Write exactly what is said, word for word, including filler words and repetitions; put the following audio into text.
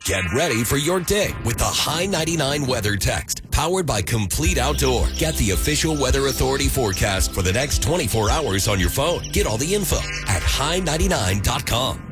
Get ready for your day with the High ninety-nine Weather Text. Powered by Complete Outdoor. Get the official Weather Authority forecast for the next twenty-four hours on your phone. Get all the info at high ninety-nine dot com.